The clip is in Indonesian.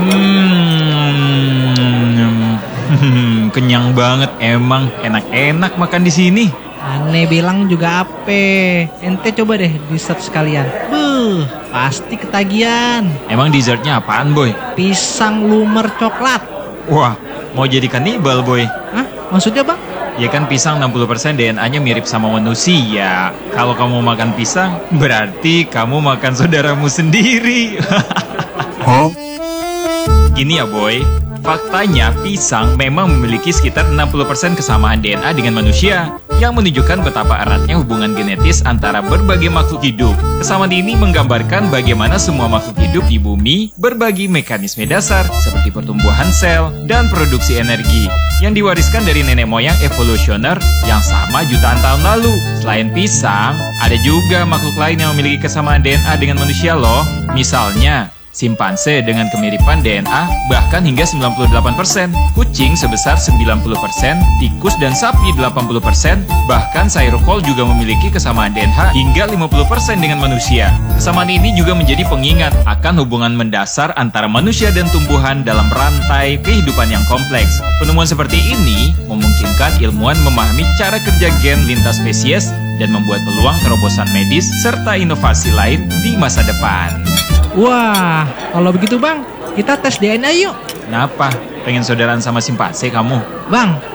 Kenyang banget emang, enak-enak makan di sini. Aneh bilang juga ape. Ente coba deh dessert sekalian. Pasti ketagihan. Emang dessertnya apaan, Boy? Pisang lumer coklat. Wah, mau jadi kanibal, Boy. Hah? Maksudnya bang? Ya kan pisang 60% DNA-nya mirip sama manusia. Kalau kamu makan pisang, berarti kamu makan saudaramu sendiri. Gini ya, Boy. Faktanya, pisang memang memiliki sekitar 60% kesamaan DNA dengan manusia, yang menunjukkan betapa eratnya hubungan genetis antara berbagai makhluk hidup. Kesamaan ini menggambarkan bagaimana semua makhluk hidup di bumi berbagi mekanisme dasar, seperti pertumbuhan sel dan produksi energi, yang diwariskan dari nenek moyang evolusioner yang sama jutaan tahun lalu. Selain pisang, ada juga makhluk lain yang memiliki kesamaan DNA dengan manusia loh. Misalnya, simpanse dengan kemiripan DNA bahkan hingga 98%, kucing sebesar 90%, tikus dan sapi 80%, bahkan sayur kol juga memiliki kesamaan DNA hingga 50% dengan manusia. Kesamaan ini juga menjadi pengingat akan hubungan mendasar antara manusia dan tumbuhan dalam rantai kehidupan yang kompleks. Penemuan seperti ini memungkinkan ilmuwan memahami cara kerja gen lintas spesies dan membuat peluang terobosan medis serta inovasi lain di masa depan. Wah, kalau begitu bang, kita tes DNA yuk. Kenapa? Pengen saudaraan sama simpanse kamu? Bang,